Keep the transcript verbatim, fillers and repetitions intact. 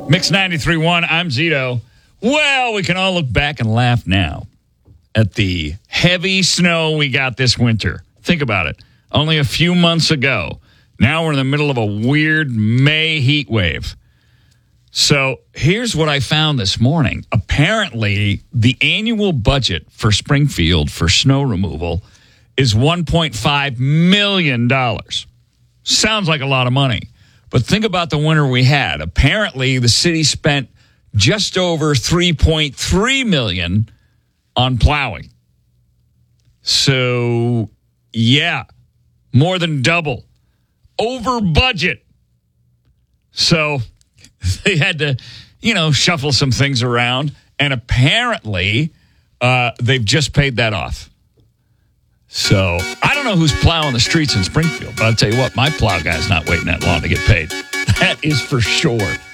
Mix ninety-three point one, I'm Zito. Well, we can all look back and laugh now at the heavy snow we got this winter. Think about it. Only a few months ago. Now we're in the middle of a weird May heat wave. So here's what I found this morning. Apparently, the annual budget for Springfield for snow removal is one point five million dollars. Sounds like a lot of money. But think about the winter we had. Apparently, the city spent just over three point three million dollars on plowing. So, yeah, more than double. Over budget. So, they had to, you know, shuffle some things around. And apparently, uh, they've just paid that off. So, I don't know who's plowing the streets in Springfield, but I'll tell you what, my plow guy's not waiting that long to get paid. That is for sure.